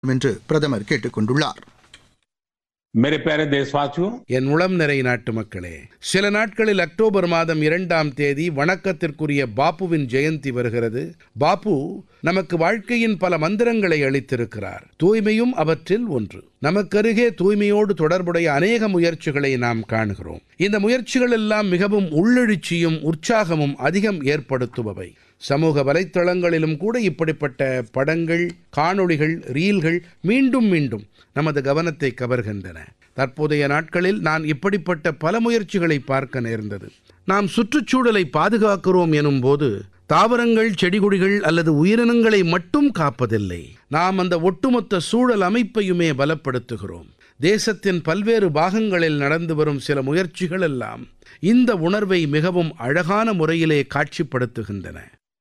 என்று பிரதமர் கேட்டுக் கொண்டுள்ளார். मेरे प्यारे देशवासियों, என் உளம் நிறை நாட்டு மக்களே, சில நாட்களில் அக்டோபர் மாதம் 2ஆம் தேதி வணக்கத்திற்குரிய பாப்புவின் ஜெயந்தி வருகிறது. பாப்பு நமக்கு வாழ்க்கையின் பல மந்திரங்களை அளித்திருக்கிறார். தூய்மையும் அவற்றில் ஒன்று. நமக்கருகே தூய்மையோடு தொடர்புடைய அநேக முயற்சிகளை நாம் காணுகிறோம். இந்த முயற்சிகள் எல்லாம் மிகவும் உள்ளெழுச்சியும் உற்சாகமும் அதிகம் ஏற்படுத்துபவை. சமூக வலைத்தளங்களிலும் கூட இப்படிப்பட்ட படங்கள், காணொளிகள், ரீல்கள் மீண்டும் மீண்டும் நமது கவனத்தை கவர்கின்றன. தற்போதைய நாட்களில் நான் இப்படிப்பட்ட பல முயற்சிகளை பார்க்க நேர்ந்தது. நாம் சுற்றுச்சூழலை பாதுகாக்கிறோம் எனும் போது தாவரங்கள், செடிகொடிகள் அல்லது உயிரினங்களை மட்டும் காப்பதில்லை, நாம் அந்த ஒட்டுமொத்த சூழல் அமைப்பையுமே பலப்படுத்துகிறோம். தேசத்தின் பல்வேறு பாகங்களில் நடந்து வரும் சில முயற்சிகள் எல்லாம் இந்த உணர்வை மிகவும் அழகான முறையிலே காட்சிப்படுத்துகின்றன.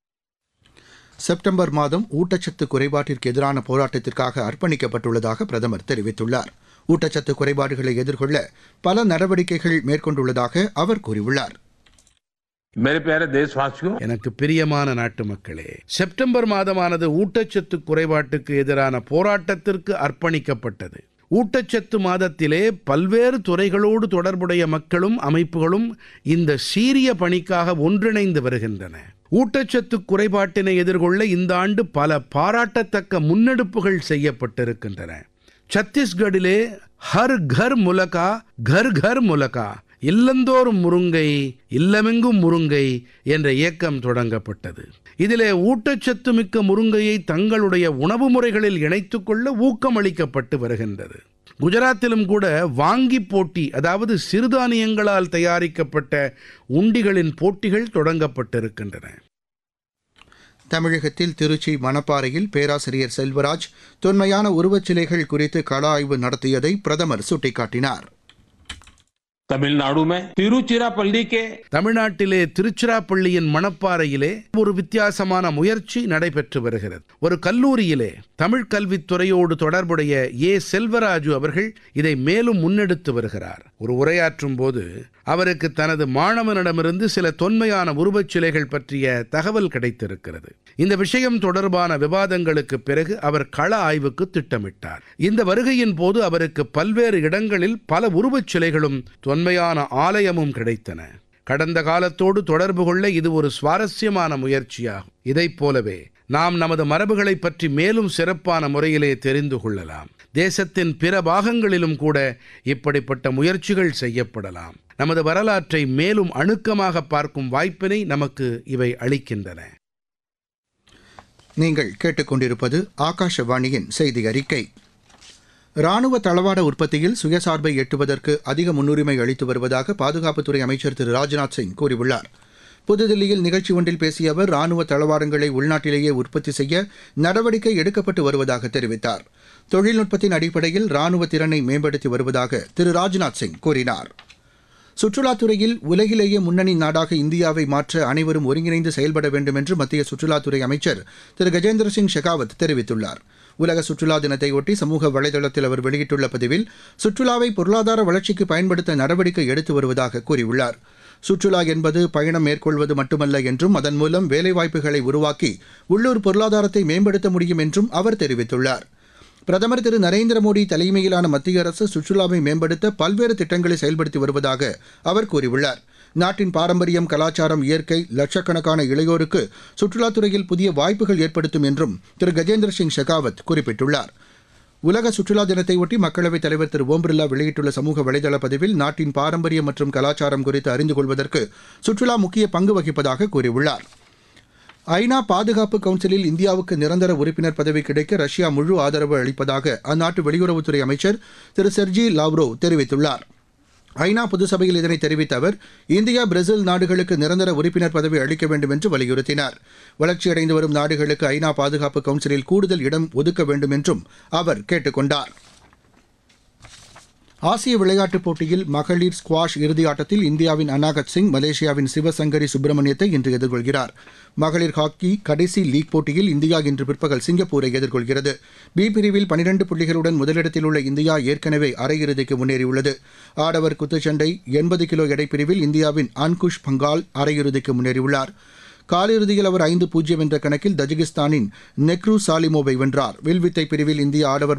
செப்டம்பர் மாதம் ஊட்டச்சத்து குறைபாட்டிற்கு எதிரான போராட்டத்திற்காக அர்ப்பணிக்கப்பட்டுள்ளதாக பிரதமர் தெரிவித்துள்ளார். ஊட்டச்சத்து குறைபாடுகளை எதிர்கொள்ள பல நடவடிக்கைகள் மேற்கொண்டுள்ளதாக அவர் கூறியுள்ளார். मेरे प्यारे देशवासियों, எனக்கு பிரியமான நாட்டு மக்களே, செப்டம்பர் மாதமானது ஊட்டச்சத்து குறைபாட்டுக்கு எதிரான போராட்டத்திற்கு அர்ப்பணிக்கப்பட்டது. ஊட்டச்சத்து மாதத்திலே பல்வேறு துறைகளோடு தொடர்புடைய மக்களும் அமைப்புகளும் இந்த சீரிய பணிக்காக ஒன்றிணைந்து வருகின்றன. ஊட்டச்சத்து குறைபாட்டினை எதிர்கொள்ள இந்த ஆண்டு பல பாராட்டத்தக்க முன்னெடுப்புகள் செய்யப்பட்டிருக்கின்றன. சத்தீஸ்கடிலே ஹர் கர் முலகா கர் கர் முலகா, இல்லந்தோறும் முருங்கை இல்லமெங்கும் முருங்கை என்ற இயக்கம் தொடங்கப்பட்டது. இதிலே ஊட்டச்சத்து மிக்க முருங்கையை தங்களுடைய உணவு முறைகளில் இணைத்துக் கொள்ள ஊக்கமளிக்கப்பட்டு வருகின்றது. குஜராத்திலும் கூட வாங்கி போட்டி, அதாவது சிறுதானியங்களால் தயாரிக்கப்பட்ட உண்டிகளின் போட்டிகள் தொடங்கப்பட்டிருக்கின்றன. தமிழகத்தில் திருச்சி மணப்பாறையில் பேராசிரியர் செல்வராஜ் தொன்மையான உருவச்சிலைகள் குறித்து கள ஆய்வு நடத்தியதை பிரதமர் சுட்டிக்காட்டினார். तमिलनाडु में तिरुचिरापल्ली के தமிழ்நாட்டிலே திருச்சிராப்பள்ளியின் மணப்பாறையிலே ஒரு வித்தியாசமான முயற்சி நடைபெற்று வருகிறது. ஒரு கல்லூரியிலே தமிழ் கல்வித்துறையோடு தொடர்புடைய செல்வராஜு அவர்கள் இதை மேலும் முன்னெடுத்து வருகிறார். ஒரு உரையாற்றும் போது அவருக்கு தனது மாணவனிடமிருந்து சில தொன்மையான உருவச்சிலைகள் பற்றிய தகவல் கிடைத்திருக்கிறது. இந்த விஷயம் தொடர்பான விவாதங்களுக்கு பிறகு அவர் கள ஆய்வுக்கு திட்டமிட்டார். இந்த வருகையின் போது அவருக்கு பல்வேறு இடங்களில் பல உருவச்சிலைகளும் தொன்மையான ஆலயமும் கிடைத்தன. கடந்த காலத்தோடு தொடர்பு கொள்ள இது ஒரு சுவாரஸ்யமான முயற்சியாகும். இதைப் போலவே நாம் நமது மரபுகளை பற்றி மேலும் சிறப்பான முறையிலே தெரிந்து கொள்ளலாம். தேசத்தின் பிற பாகங்களிலும் கூட இப்படிப்பட்ட முயற்சிகள் செய்யப்படலாம். நமது வரலாற்றை மேலும் அணுக்கமாக பார்க்கும் வாய்ப்பினை நமக்கு இவை அளிக்கின்றன. நீங்கள் கேட்டுக்கொண்டிருப்பது ஆகாஷவாணியின் செய்தி அறிக்கை. ராணுவ தளவாட உற்பத்தியில் சுயசார்பை எட்டுவதற்கு அதிக முன்னுரிமை அளித்து வருவதாக பாதுகாப்புத்துறை அமைச்சர் திரு ராஜ்நாத் சிங் கூறியுள்ளார். புதுதில்லியில் நிகழ்ச்சி ஒன்றில் பேசிய அவர் ராணுவ தளவாடங்களை உள்நாட்டிலேயே உற்பத்தி செய்ய நடவடிக்கை எடுக்கப்பட்டு வருவதாக தெரிவித்தார். தொழில்நுட்பத்தின் அடிப்படையில் ராணுவ திறனை மேம்படுத்தி வருவதாக திரு ராஜ்நாத் சிங் கூறினார். சுற்றுலாத்துறையில் உலகிலேயே முன்னணி நாடாக இந்தியாவை மாற்ற அனைவரும் ஒருங்கிணைந்து செயல்பட வேண்டும் என்று மத்திய சுற்றுலாத்துறை அமைச்சர் திரு கஜேந்திர சிங் ஷெகாவத் தெரிவித்துள்ளார். உலக சுற்றுலா தினத்தையொட்டி சமூக வலைதளத்தில் அவர் வெளியிட்டுள்ள பதிவில் சுற்றுலாவை பொருளாதார வளர்ச்சிக்கு பயன்படுத்த நடவடிக்கை எடுத்து வருவதாக கூறியுள்ளார். சுற்றுலா என்பது பயணம் மேற்கொள்வது மட்டுமல்ல என்றும் அதன் மூலம் வேலைவாய்ப்புகளை உருவாக்கி உள்ளூர் பொருளாதாரத்தை மேம்படுத்த முடியும் என்றும் அவர் தெரிவித்துள்ளார். பிரதமர் திரு நரேந்திர மோடி தலைமையிலான மத்திய அரசு சுற்றுலாவை மேம்படுத்த பல்வேறு திட்டங்களை செயல்படுத்தி வருவதாக அவர் கூறியுள்ளார். நாட்டின் பாரம்பரியம், கலாச்சாரம், இயற்கை லட்சக்கணக்கான இளையோருக்கு சுற்றுலாத்துறையில் புதிய வாய்ப்புகள் ஏற்படுத்தும் என்றும் திரு கஜேந்திர சிங் ஷெகாவத் குறிப்பிட்டுள்ளார். உலக சுற்றுலா தினத்தையொட்டி மக்களவைத் தலைவர் திரு ஓம் பிர்லா வெளியிட்டுள்ள சமூக வலைதள பதிவில் நாட்டின் பாரம்பரியம் மற்றும் கலாச்சாரம் குறித்து அறிந்து கொள்வதற்கு சுற்றுலா முக்கிய பங்கு வகிப்பதாக கூறியுள்ளார். ஐநா பாதுகாப்பு கவுன்சிலில் இந்தியாவுக்கு நிரந்தர உறுப்பினர் பதவி கிடைக்க ரஷ்யா முழு ஆதரவு அளிப்பதாக அந்நாட்டு வெளியுறவுத்துறை அமைச்சர் திரு செர்ஜி லாவ்ரோவ் தெரிவித்துள்ளார். ஐநா பொதுசபையில் இதனை தெரிவித்த அவர் இந்தியா, பிரேசில் நாடுகளுக்கு நிரந்தர உறுப்பினர் பதவி அளிக்க வேண்டும் என்று வலியுறுத்தினார். வளர்ச்சியடைந்து வரும் நாடுகளுக்கு ஐநா பாதுகாப்பு கவுன்சிலில் கூடுதல் இடம் ஒதுக்க வேண்டும் என்றும் அவர் கேட்டுக் கொண்டார். ஆசிய விளையாட்டுப் போட்டியில் மகளிர் ஸ்குவாஷ் இறுதி ஆட்டத்தில் இந்தியாவின் அனாகத் சிங் மலேசியாவின் சிவசங்கரி சுப்பிரமணியத்தை இன்று எதிர்கொள்கிறார். மகளிர் ஹாக்கி கடைசி லீக் போட்டியில் இந்தியா இன்று பிற்பகல் சிங்கப்பூரை எதிர்கொள்கிறது. பி பிரிவில் 12 புள்ளிகளுடன் முதலிடத்தில் உள்ள இந்தியா ஏற்கனவே அரையிறுதிக்கு முன்னேறியுள்ளது. ஆடவர் குத்துச்சண்டை 80 கிலோ எடை பிரிவில் இந்தியாவின் அன்குஷ் பங்கால் அரையிறுதிக்கு முன்னேறியுள்ளார். காலிறுதியில் அவர் 5-0 என்ற கணக்கில் தஜிகிஸ்தானின் நெக்ரு சாலிமோவை வென்றார். வில்வித்தை பிரிவில் இந்திய ஆடவர்